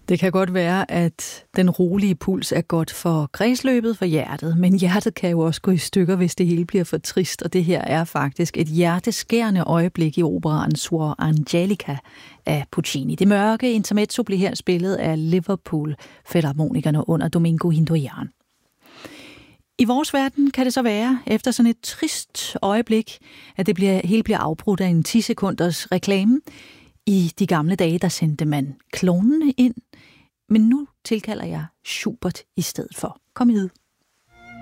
Det kan godt være, at den rolige puls er godt for kredsløbet, for hjertet, men hjertet kan jo også gå i stykker, hvis det hele bliver for trist, og det her er faktisk et hjerteskærende øjeblik i operaen Suor Angelica af Puccini. Det mørke intermezzo bliver her spillet af Liverpool Filharmonikerne under Domingo Hindoyan. I vores verden kan det så være, efter sådan et trist øjeblik, at hele bliver afbrudt af en 10 sekunders reklame. I de gamle dage, der sendte man klovnene ind, men nu tilkalder jeg Schubert i stedet for. Kom hid.